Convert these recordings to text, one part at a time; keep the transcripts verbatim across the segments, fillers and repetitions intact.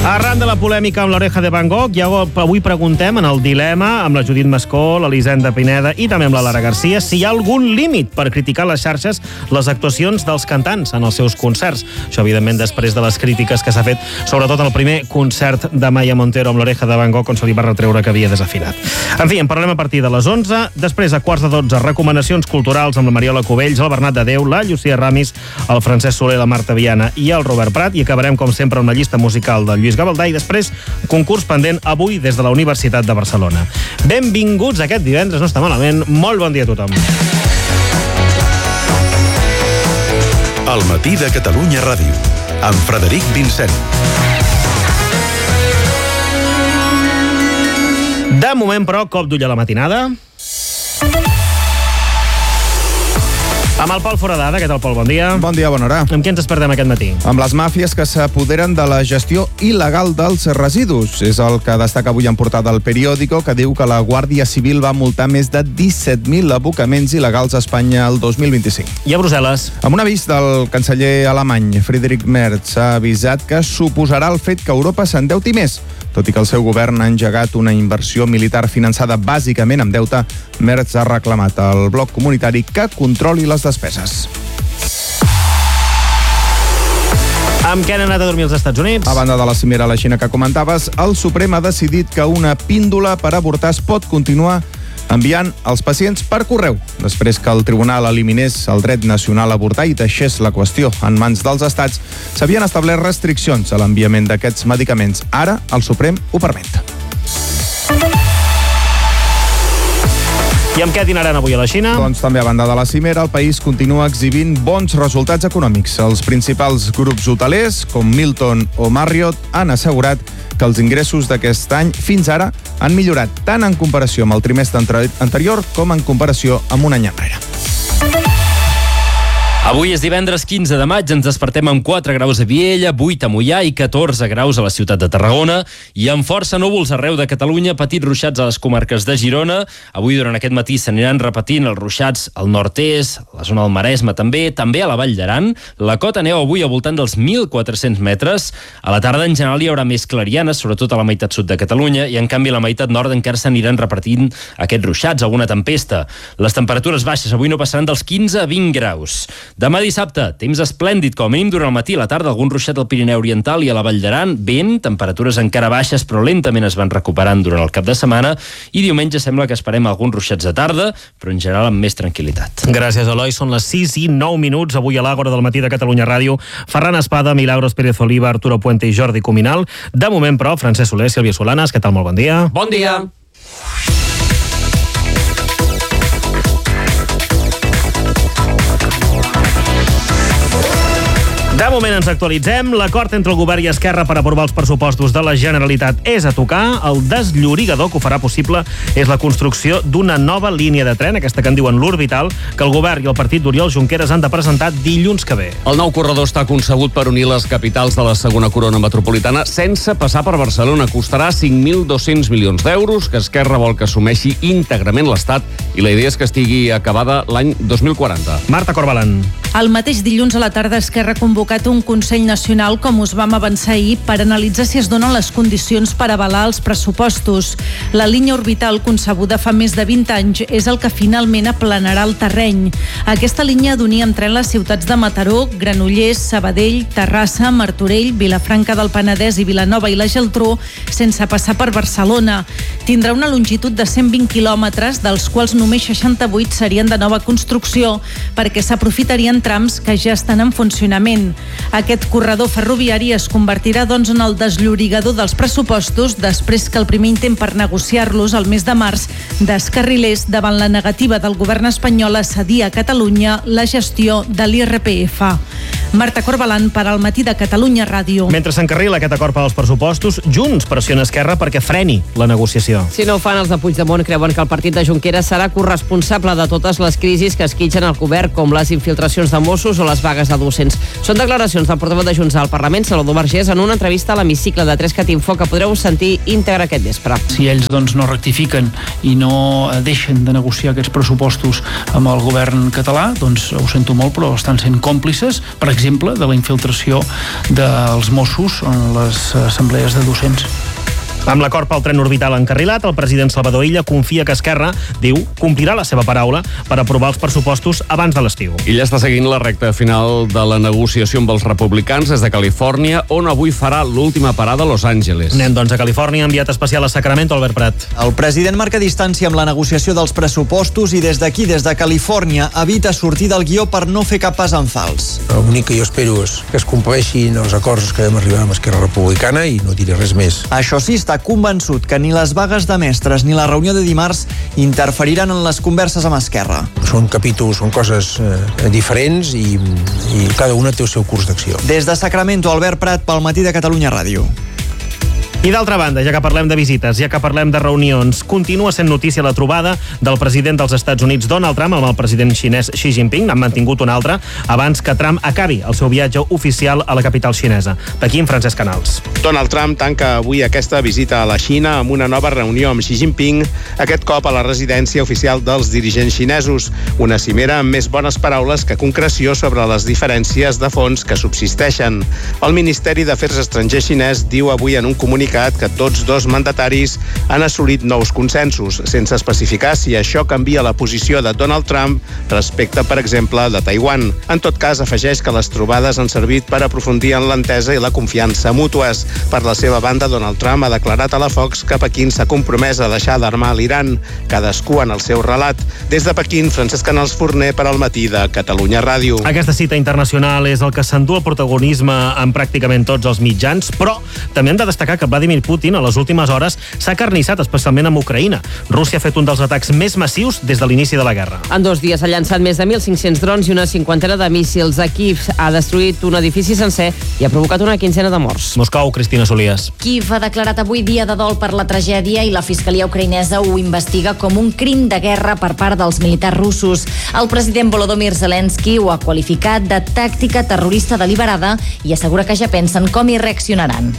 Arran de la polèmica amb l'Oreja de Van Gogh, ja avui preguntem en el dilema amb la Judit Mascó, l'Elisenda Pineda i també amb la Lara Garcia si hi ha algun límit per criticar les xarxes les actuacions dels cantants en els seus concerts. Això, evidentment, després de les crítiques que s'ha fet, sobretot en el primer concert de Maya Montero amb l'Oreja de Van Gogh, on se li va retreure que havia desafinat. En fi, en parlarem a partir de les onze. Després, a quarts de dotze, recomanacions culturals amb la Mariola Cubells, el Bernat de Déu, la Llucia Ramis, el Francesc Soler, la Marta Viana i el Robert Prat. I acabarem, com sempre, amb la llista musical del Lluís Gavaldà i després concurs pendent avui des de la Universitat de Barcelona. Benvinguts aquest divendres, no està malament. Molt bon dia a tothom. El matí de Catalunya Ràdio, amb Frederic Vincent. De moment, però, cop d'ull a la matinada. Amb el Pol Foradada. Què tal, Pol? Bon dia. Bon dia, bona hora. Amb què ens despertem aquest matí? Amb les màfies que s'apoderen de la gestió il·legal dels residus. És el que destaca avui en portada El Periódico, que diu que la Guàrdia Civil va multar més de disset mil abocaments il·legals a Espanya el dos mil vint-i-cinc. I a Brussel·les? Amb un avís del canceller alemany, Friedrich Merz, ha avisat que suposarà el fet que Europa s'endeuti més. Tot i que el seu govern ha engegat una inversió militar finançada bàsicament amb deute, Merz ha reclamat al bloc comunitari que controli les despeses. Amb què han anat a dormir els Estats Units? A banda de la cimera a la Xina que comentaves, el Suprem ha decidit que una píndola per avortar es pot continuar enviant els pacients per correu, després que el tribunal eliminés el dret nacional a avortar i deixés la qüestió en mans dels estats. S'havien establert restriccions a l'enviament d'aquests medicaments. Ara el Suprem ho permet. I amb què dinaran avui a la Xina? Doncs també a banda de la cimera, el país continua exhibint bons resultats econòmics. Els principals grups hotelers, com Hilton o Marriott, han assegurat que els ingressos d'aquest any fins ara han millorat tant en comparació amb el trimestre anterior com en comparació amb un any enrere. Avui és divendres quinze de maig, ens despertem amb quatre graus a Viella, vuit a Moià i catorze graus a la ciutat de Tarragona i amb força núvols arreu de Catalunya, petits ruixats a les comarques de Girona. Avui durant aquest matí s'aniran repetint els ruixats al nord-est, a la zona del Maresme també, també a la Vall d'Aran. La cota neu avui al voltant dels mil quatre-cents metres. A la tarda en general hi haurà més clarianes, sobretot a la meitat sud de Catalunya, i en canvi a la meitat nord encara s'aniran repetint aquests ruixats, alguna tempesta. Les temperatures baixes avui no passaran dels quinze a vint graus. Demà dissabte, temps esplèndid, com a mínim durant el matí, a la tarda algun ruixat al Pirineu Oriental i a la Vall d'Aran, vent, temperatures encara baixes però lentament es van recuperant durant el cap de setmana, i diumenge sembla que esperem alguns ruixats de tarda, però en general amb més tranquil·litat. Gràcies, Eloi. Són les sis i nou minuts avui a l'Àgora del matí de Catalunya Ràdio. Ferran Espada, Milagros Pérez Oliva, Arturo Puente i Jordi Cuminal. De moment, però, Francesc Soler, Sílvia Solanas, què tal? Molt bon dia. Bon dia. De moment ens actualitzem. L'acord entre el govern i Esquerra per aprovar els pressupostos de la Generalitat és a tocar. El desllorigador que ho farà possible és la construcció d'una nova línia de tren, aquesta que en diuen l'Orbital, que el govern i el partit d'Oriol Junqueras han de presentar dilluns que ve. El nou corredor està concebut per unir les capitals de la segona corona metropolitana sense passar per Barcelona. Costarà cinc mil dos-cents milions d'euros, que Esquerra vol que assumeixi íntegrament l'Estat, i la idea és que estigui acabada l'any dos mil quaranta. Marta Corbalan. El mateix dilluns a la tarda Esquerra ha convocat un Consell Nacional, com us vam avançar ahir, per analitzar si es donen les condicions per avalar els pressupostos. La línia orbital, concebuda fa més de vint anys, és el que finalment aplanarà el terreny. Aquesta línia ha d'unir amb tren les ciutats de Mataró, Granollers, Sabadell, Terrassa, Martorell, Vilafranca del Penedès i Vilanova i la Geltrú, sense passar per Barcelona. Tindrà una longitud de cent vint quilòmetres, dels quals només seixanta-vuit serien de nova construcció, perquè s'aprofitarien trams que ja estan en funcionament. Aquest corredor ferroviari es convertirà doncs en el desllorigador dels pressupostos després que el primer intent per negociar-los el mes de març descarrilés davant la negativa del govern espanyol a cedir a Catalunya la gestió de l'I R P F. Marta Corbalan per al Matí de Catalunya Ràdio. Mentre s'encarrila aquest acord per als pressupostos, Junts pressiona Esquerra perquè freni la negociació. Si no ho fan, els de Puigdemont creuen que el partit de Junqueras serà corresponsable de totes les crisis que esquitxen el govern, com les infiltracions de Mossos o les vagues de docents. Són declaracions del portaveu de Junts al Parlament, Salvador Vergés, en una entrevista a l'hemicicle de Tres Catinfo que podreu sentir íntegra aquest vespre. Si ells doncs, no rectifiquen i no deixen de negociar aquests pressupostos amb el govern català, doncs ho sento molt, però estan sent còmplices, per exemple, exemple, de la infiltració dels Mossos en les assemblees de docents. Amb l'acord pel tren orbital encarrilat, el president Salvador Illa confia que Esquerra, diu, complirà la seva paraula per aprovar els pressupostos abans de l'estiu. Illa està seguint la recta final de la negociació amb els republicans des de Califòrnia, on avui farà l'última parada a Los Angeles. Anem, doncs, a Califòrnia, enviat especial a Sacramento, Albert Prat. El president marca distància amb la negociació dels pressupostos i des d'aquí, des de Califòrnia, evita sortir del guió per no fer cap pas en fals. L'únic que jo espero és que es compleixin els acords que vam arribar amb Esquerra Republicana i no diré res més. Això sí, està convençut que ni les vagues de mestres ni la reunió de dimarts interferiran en les converses amb Esquerra. Són capítols, són coses eh, diferents i, i cada una té el seu curs d'acció. Des de Sacramento, Albert Prat, pel Matí de Catalunya Ràdio. I d'altra banda, ja que parlem de visites, ja que parlem de reunions, continua sent notícia la trobada del president dels Estats Units, Donald Trump, amb el president xinès Xi Jinping. N'han mantingut una altra abans que Trump acabi el seu viatge oficial a la capital xinesa. D'aquí en Francesc Canals. Donald Trump tanca avui aquesta visita a la Xina amb una nova reunió amb Xi Jinping, aquest cop a la residència oficial dels dirigents xinesos. Una cimera amb més bones paraules que concreció sobre les diferències de fons que subsisteixen. El Ministeri d'Afers Estrangers xinès diu avui en un comunicat que tots dos mandataris han assolit nous consensos, sense especificar si això canvia la posició de Donald Trump respecte, per exemple, de Taiwan. En tot cas, afegeix que les trobades han servit per aprofundir en l'entesa i la confiança mútues. Per la seva banda, Donald Trump ha declarat a la Fox que Pequín s'ha compromès a deixar d'armar l'Iran, cadascú en el seu relat. Des de Pequín, Francesc Canals Forner per al Matí de Catalunya Ràdio. Aquesta cita internacional és el que s'endú el protagonisme en pràcticament tots els mitjans, però també hem de destacar que Vladimir Putin a les últimes hores s'ha carnissat, especialment amb Ucraïna. Rússia ha fet un dels atacs més massius des de l'inici de la guerra. En dos dies ha llançat més de mil cinc-cents drons i una cinquantena de míssils. Kíev ha destruït un edifici sencer i ha provocat una quinzena de morts. Moscou, Cristina Solies. Kíev ha declarat avui dia de dol per la tragèdia i la fiscalia ucraïnesa ho investiga com un crim de guerra per part dels militars russos. El president Volodymyr Zelensky ho ha qualificat de tàctica terrorista deliberada i assegura que ja pensen com hi reaccionaran.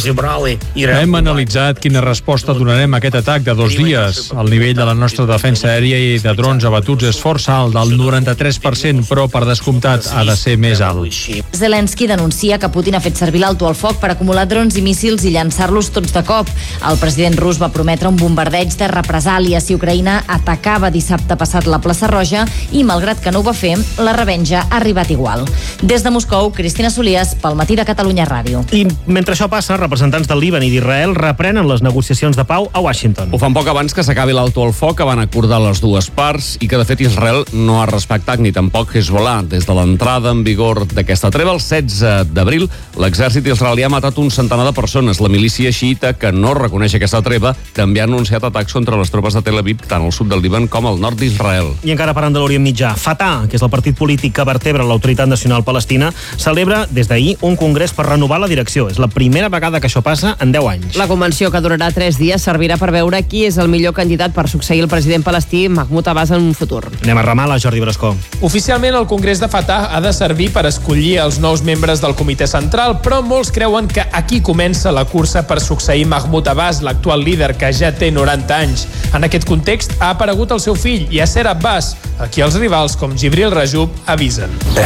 Hem analitzat quina resposta donarem a aquest atac de dos dies. El nivell de la nostra defensa aèria i de drons abatuts és força alt, del noranta-tres per cent, però per descomptat ha de ser més alt. Zelensky denuncia que Putin ha fet servir l'alto al foc per acumular drons i míssils i llançar-los tots de cop. El president rus va prometre un bombardeig de represàlia si Ucraïna atacava dissabte passat la plaça Roja i, malgrat que no ho va fer, la revenja ha arribat igual. Des de Moscou, Cristina Solies, pel Matí de Catalunya Ràdio. I mentre això passa, representants del Líban i d'Israel reprenen les negociacions de pau a Washington. Ho fan poc abans que s'acabi l'alto al foc que van acordar les dues parts i que, de fet, Israel no ha respectat ni tampoc Hezbollah. Des de l'entrada en vigor d'aquesta treva, el setze d'abril, l'exèrcit israelià ha matat un centenar de persones. La milícia xiita, que no reconeix aquesta treva, també ha anunciat atacs contra les tropes de Tel Aviv, tant al sud del Líban com al nord d'Israel. I encara parlant de l'Orient Mitjà, Fatah, que és el partit polític que vertebra l'Autoritat Nacional Palestina, celebra des d'ahir un congrés per renovar la direcció. És la primera vegada que això passa en deu anys. La convenció, que durarà tres dies, servirà per veure qui és el millor candidat per succeir el president palestí Mahmoud Abbas en un futur. Anem a Ramala, Jordi Brascó. Oficialment, el Congrés de Fatah ha de servir per escollir els nous membres del comitè central, però molts creuen que aquí comença la cursa per succeir Mahmoud Abbas, l'actual líder, que ja té noranta anys. En aquest context, ha aparegut el seu fill, Yasser Abbas, a qui els rivals com Jibril Rajub avisen.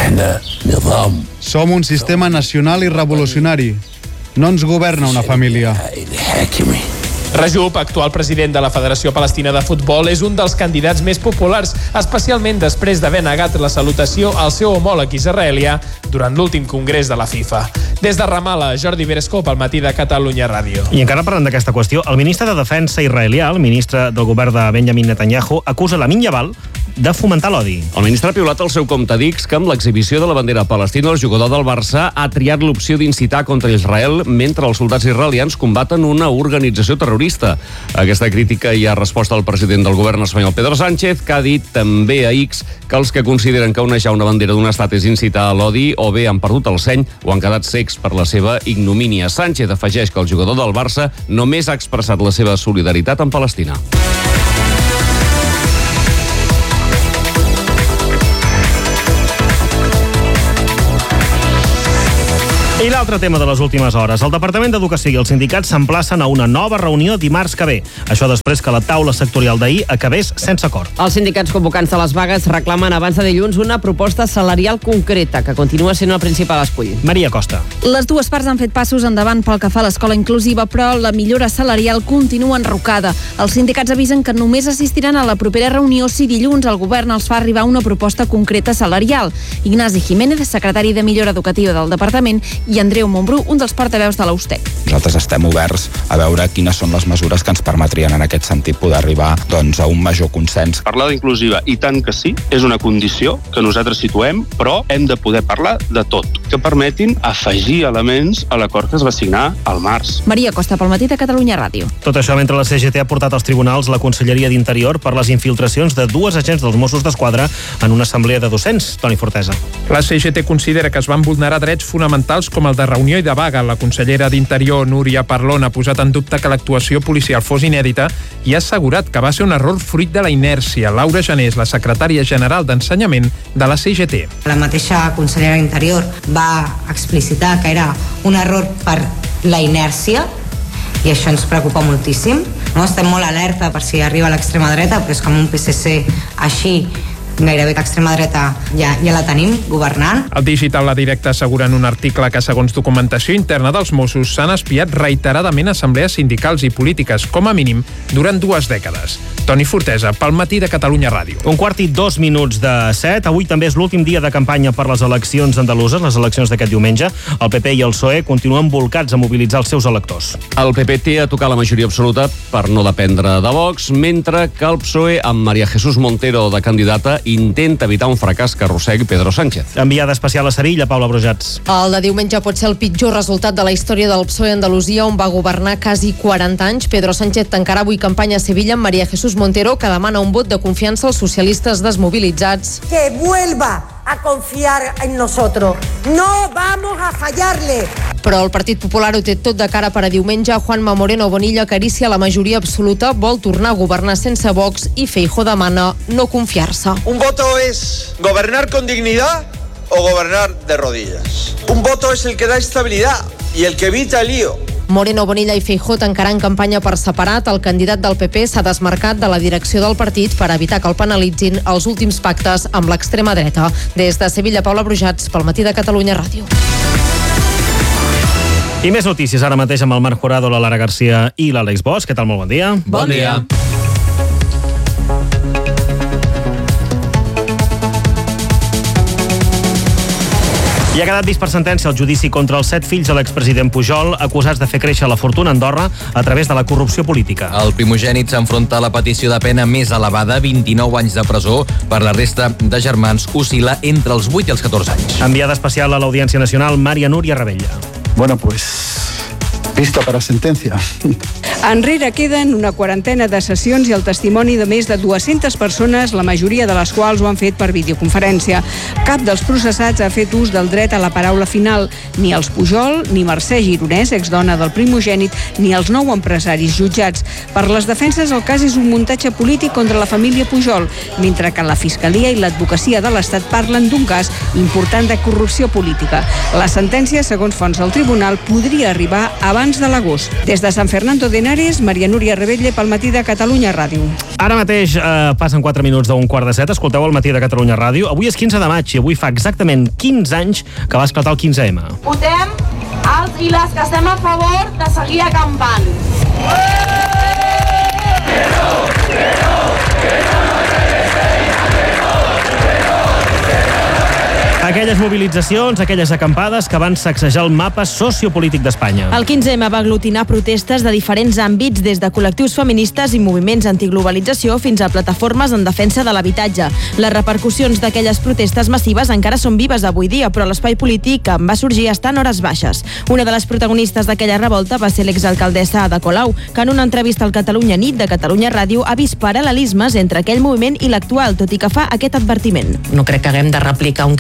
Som un sistema nacional i revolucionari. No ens governa una família. Rajub, actual president de la Federació Palestina de Futbol, és un dels candidats més populars, especialment després d'haver negat la salutació al seu homòleg israelià durant l'últim congrés de la FIFA. Des de Ramala, Jordi Berescó, pel Matí de Catalunya Ràdio. I encara parlant d'aquesta qüestió, el ministre de Defensa israelià, el ministre del govern de Benjamin Netanyahu, acusa Lamin Yaval de fomentar l'odi. El ministre ha piulat el seu compte d'X que amb l'exhibició de la bandera palestina el jugador del Barça ha triat l'opció d'incitar contra Israel mentre els soldats israelians combaten una organització terrorista. Aquesta crítica hi ha resposta al president del govern espanyol, Pedro Sánchez, que ha dit també a X que els que consideren que onejar una bandera d'un estat és incitar a l'odi o bé han perdut el seny o han quedat cecs per la seva ignomínia. Sánchez afegeix que el jugador del Barça només ha expressat la seva solidaritat amb Palestina. I l'altre tema de les últimes hores. El Departament d'Educació i els sindicats s'emplacen a una nova reunió dimarts que ve. Això després que la taula sectorial d'ahir acabés sense acord. Els sindicats convocants de les vagues reclamen abans de dilluns una proposta salarial concreta, que continua sent el principal escull. Maria Costa. Les dues parts han fet passos endavant pel que fa a l'escola inclusiva, però la millora salarial continua enrocada. Els sindicats avisen que només assistiran a la propera reunió si dilluns el govern els fa arribar una proposta concreta salarial. Ignasi Jiménez, secretari de Millora Educativa del Departament, i Andreu Montbrú, un dels portaveus de l'U S T E C. Nosaltres estem oberts a veure quines són les mesures que ens permetrien en aquest sentit poder arribar doncs, a un major consens. Parlar d'inclusiva, i tant que sí, és una condició que nosaltres situem, però hem de poder parlar de tot, que permetin afegir elements a l'acord que es va signar al març. Maria Costa, pel matí de Catalunya Ràdio. Tot això mentre la C G T ha portat als tribunals la Conselleria d'Interior per les infiltracions de dues agents dels Mossos d'Esquadra en una assemblea de docents. Toni Fortesa. La C G T considera que es van vulnerar drets fonamentals com el de reunió i de vaga. La consellera d'Interior, Núria Parlon, ha posat en dubte que l'actuació policial fos inèdita i ha assegurat que va ser un error fruit de la inèrcia. Laura Janés, la secretària general d'Ensenyament de la C G T. La mateixa consellera d'Interior va explicitar que era un error per la inèrcia i això ens preocupa moltíssim. No? Estem molt alerta per si arriba a l'extrema dreta, però és que amb un P S C així gairebé l'extrema dreta ja, ja la tenim governant. El Digital La Directa assegura en un article que, segons documentació interna dels Mossos, s'han espiat reiteradament assemblees sindicals i polítiques, com a mínim, durant dues dècades. Toni Fortesa, pel matí de Catalunya Ràdio. Un quart i dos minuts de set. Avui també és l'últim dia de campanya per les eleccions andaluses, les eleccions d'aquest diumenge. El P P i el P S O E continuen volcats a mobilitzar els seus electors. El P P té a tocar la majoria absoluta per no dependre de Vox, mentre que el P S O E, amb María Jesús Montero de candidata, intenta evitar un fracàs que arrossegui Pedro Sánchez. Enviada especial a Sevilla, Paula Brujats. El de diumenge pot ser el pitjor resultat de la història del P S O E a Andalusia, on va governar quasi quaranta anys. Pedro Sánchez tancarà avui campanya a Sevilla amb María Jesús Montero, que demana un vot de confiança als socialistes desmobilitzats. Que vuelva a confiar en nosotros. No vamos a fallarle. Però el Partit Popular ho té tot de cara per a diumenge. Juanma Moreno Bonilla acaricia la majoria absoluta, vol tornar a governar sense Vox i Feijóo demana no confiar-se. Un voto es gobernar con dignidad o gobernar de rodillas. Un voto es el que da estabilidad y el que evita el lío. Moreno Bonilla i Feijóo tancaran campanya per separat. El candidat del P P s'ha desmarcat de la direcció del partit per evitar que el penalitzin els últims pactes amb l'extrema dreta. Des de Sevilla, Paula Brujats, pel matí de Catalunya Ràdio. I més notícies ara mateix amb el Marc Jurado, la Lara Garcia i l'Àlex Bosch. Què tal? Molt bon dia. Bon dia. I ha quedat vist per sentència el judici contra els set fills de l'expresident Pujol, acusats de fer créixer la fortuna a Andorra a través de la corrupció política. El primogènit s'enfronta a la petició de pena més elevada, vint-i-nou anys de presó. Per la resta de germans oscil·la entre els vuit i els catorze anys. Enviada especial a l'Audiència Nacional, Maria Núria Rebella. Bueno, pues... Listo para sentencia. Enrere queden una quarantena de sessions i el testimoni de més de dues-centes persones, la majoria de les quals ho han fet per videoconferència. Cap dels processats ha fet ús del dret a la paraula final. Ni els Pujol, ni Mercè Gironès, exdona del primogènit, ni els nou empresaris jutjats. Per les defenses, el cas és un muntatge polític contra la família Pujol, mentre que la Fiscalia i l'Advocacia de l'Estat parlen d'un cas important de corrupció política. La sentència, segons fonts del tribunal, podria arribar abans de l'agost. Des de Sant Fernando de Henares, Maria Núria Rebella pel matí de Catalunya Ràdio. Ara mateix eh, passen quatre minuts d'un quart de set. Escolteu el matí de Catalunya Ràdio. Avui és quinze de maig i avui fa exactament quinze anys que va esclatar el quinze ema. Votem els i les que estem a favor de seguir acampant. Que no, que no, que no. Aquelles mobilitzacions, aquelles acampades que van sacsejar el mapa sociopolític d'Espanya. El quinze ema va aglutinar protestes de diferents àmbits, des de col·lectius feministes i moviments antiglobalització fins a plataformes en defensa de l'habitatge. Les repercussions d'aquelles protestes massives encara són vives avui dia, però l'espai polític en va sorgir està en hores baixes. Una de les protagonistes d'aquella revolta va ser l'exalcaldessa Ada Colau, que en una entrevista al Catalunya Nit de Catalunya Ràdio ha vist paral·lelismes entre aquell moviment i l'actual, tot i que fa aquest advertiment. No crec que haguem de replicar un quinze ema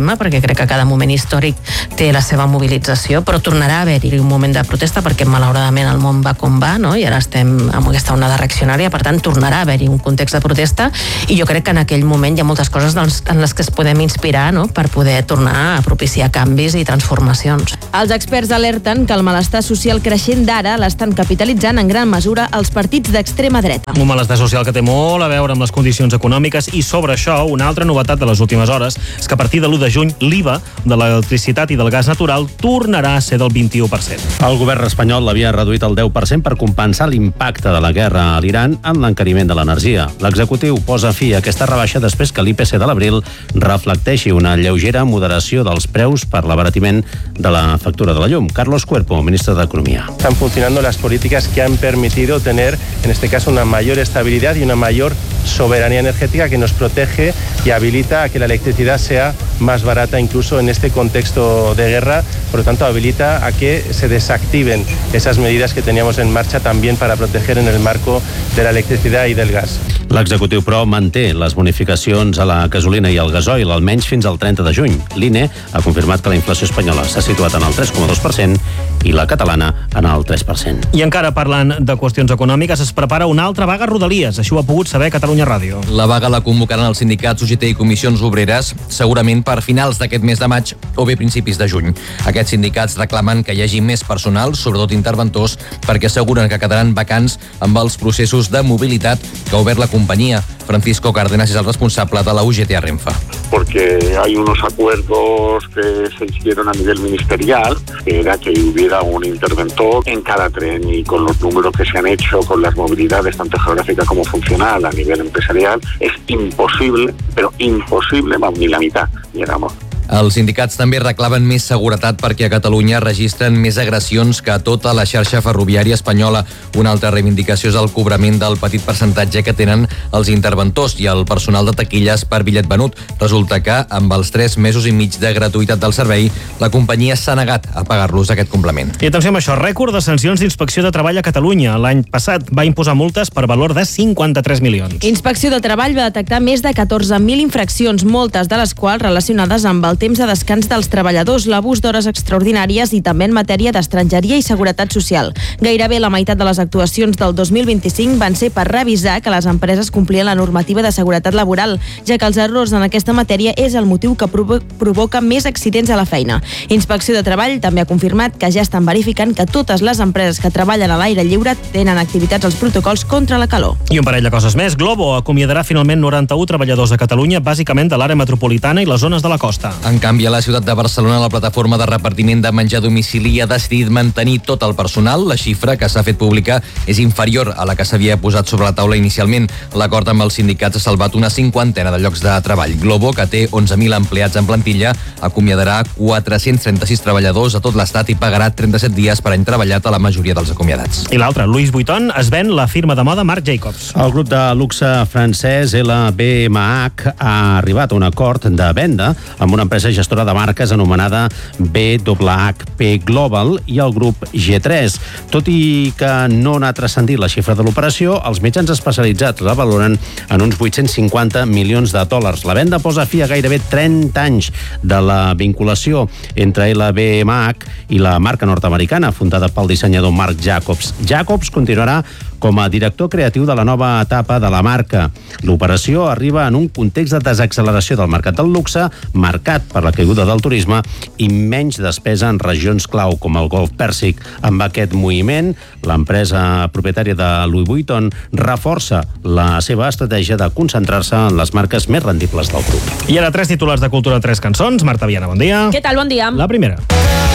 tema, perquè crec que cada moment històric té la seva mobilització, però tornarà a haver-hi un moment de protesta, perquè malauradament el món va com va, no? I ara estem amb aquesta onada reaccionària, per tant tornarà a haver-hi un context de protesta, i jo crec que en aquell moment hi ha moltes coses doncs, en les que es podem inspirar, no? Per poder tornar a propiciar canvis i transformacions. Els experts alerten que el malestar social creixent d'ara l'estan capitalitzant en gran mesura els partits d'extrema dreta. Un malestar social que té molt a veure amb les condicions econòmiques, i sobre això una altra novetat de les últimes hores és que a partir de l'u de juny l'I V A de l'electricitat i del gas natural tornarà a ser del vint-i-u per cent. El govern espanyol l'havia reduït al deu per cent per compensar l'impacte de la guerra a l'Iran en l'encariment de l'energia. L'executiu posa fi a aquesta rebaixa després que l'I P C de l'abril reflecteixi una lleugera moderació dels preus per l'abaratiment de la factura de la llum. Carlos Cuerpo, ministre de Economía. Están funcionando las políticas que han permitido tener, en este caso, una mayor estabilidad y una mayor soberanía energética que nos protege y habilita a que la electricidad sea más barata incluso en este contexto de guerra. Por lo tanto, habilita a que se desactiven esas medidas que teníamos en marcha también para proteger en el marco de la electricidad y del gas. L'executiu, però, manté les bonificacions a la gasolina i al gasoil almenys fins al trenta de juny. L'I N E ha confirmat que la inflació espanyola s'ha situat en el tres coma dos per cent i la catalana en el tres per cent. I encara parlant de qüestions econòmiques, es prepara una altra vaga a Rodalies. Això ho ha pogut saber Catalunya Ràdio. La vaga la convocaran els sindicats U G T i comissions obreres, segurament per finals d'aquest mes de maig o bé principis de juny. Aquests sindicats reclamen que hi hagi més personal, sobretot interventors, perquè asseguren que quedaran vacants amb els processos de mobilitat que ha obert la companyia. Francisco Cárdenas és el responsable de la U G T a Renfe. Porque hay unos acuerdos que se hicieron a nivel ministerial, que era que hubiera un interventor en cada tren, y con los números que se han hecho, con las movilidades tanto geográfica como funcional a nivel empresarial, es imposible, pero imposible, vamos, ni la mitad, llegamos. Els sindicats també reclamen més seguretat perquè a Catalunya registren més agressions que a tota la xarxa ferroviària espanyola. Una altra reivindicació és el cobrament del petit percentatge que tenen els interventors i el personal de taquilles per bitllet venut. Resulta que, amb els tres mesos i mig de gratuïtat del servei, la companyia s'ha negat a pagar-los aquest complement. I atenció amb això, rècord de sancions d'Inspecció de Treball a Catalunya. L'any passat va imposar multes per valor de cinquanta-tres milions. Inspecció de Treball va detectar més de catorze mil infraccions, moltes de les quals relacionades amb el temps de descans dels treballadors, l'abús d'hores extraordinàries i també en matèria d'estrangeria i seguretat social. Gairebé la meitat de les actuacions del dos mil vint-i-cinc van ser per revisar que les empreses complien la normativa de seguretat laboral, ja que els errors en aquesta matèria és el motiu que provo- provoca més accidents a la feina. Inspecció de Treball també ha confirmat que ja estan verificant que totes les empreses que treballen a l'aire lliure tenen activitats als protocols contra la calor. I un parell de coses més. Globo acomiadarà finalment noranta-un treballadors a Catalunya, bàsicament de l'àrea metropolitana i les zones de la costa. En canvi, a la ciutat de Barcelona, la plataforma de repartiment de menjar a domicili ha decidit mantenir tot el personal. La xifra que s'ha fet pública és inferior a la que s'havia posat sobre la taula inicialment. L'acord amb els sindicats ha salvat una cinquantena de llocs de treball. Globo, que té onze mil empleats en plantilla, acomiadarà quatre-cents trenta-sis treballadors a tot l'estat i pagarà trenta-set dies per any treballat a la majoria dels acomiadats. I l'altre, Louis Vuitton es ven la firma de moda Marc Jacobs. El grup de luxe francès L V M H ha arribat a un acord de venda amb una empresa gestora de marques anomenada B H H P Global i el grup G tres. Tot i que no n'ha transcendit la xifra de l'operació, els mitjans especialitzats la valoren en uns vuit-cents cinquanta milions de dòlars. La venda posa fi a gairebé trenta anys de la vinculació entre L V M H i la marca nord-americana, fundada pel dissenyador Marc Jacobs. Jacobs continuarà com a director creatiu de la nova etapa de la marca. L'operació arriba en un context de desacceleració del mercat del luxe, marcat per la caiguda del turisme i menys despesa en regions clau com el Golf Pèrsic. Amb aquest moviment, l'empresa propietària de Louis Vuitton reforça la seva estratègia de concentrar-se en les marques més rendibles del grup. I ara tres titulars de cultura, tres cançons. Marta Viana, bon dia. Què tal? Bon dia. La primera.